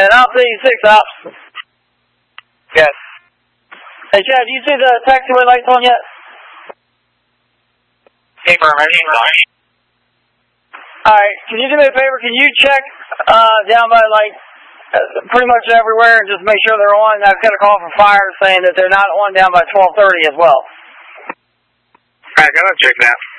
And I'll see you 6 ops. Yes. Hey, Chad, do you see the taxiway lights on yet? Alright, can you do me a favor? Can you check down by, like, pretty much everywhere and just make sure they're on? I've got a call from fire saying that they're not on down by 12:30 as well. Alright, go ahead and check that.